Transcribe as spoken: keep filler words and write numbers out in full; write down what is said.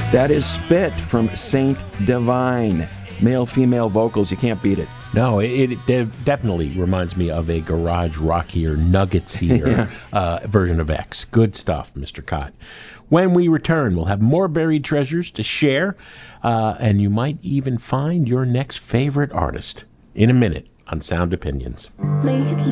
That is Spit from Saint Divine. Male-female vocals, you can't beat it. No, it, it de- definitely reminds me of a garage rockier, nuggets-ier Yeah. uh, version of X. Good stuff, Mister Cott. When we return, we'll have more buried treasures to share, uh, and you might even find your next favorite artist in a minute on Sound Opinions.